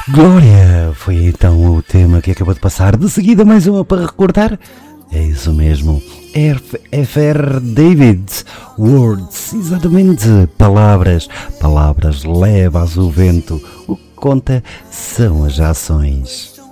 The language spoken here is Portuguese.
Glória! Foi então o tema que acabou de passar. De seguida, mais uma para recordar. É isso mesmo. F.R. David. Words. Exatamente. Palavras. Palavras levas o vento. O que conta são as ações.